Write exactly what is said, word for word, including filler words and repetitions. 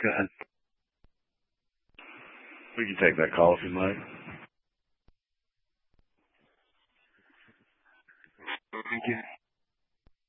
Go ahead. We can take that call if you'd like. Thank you.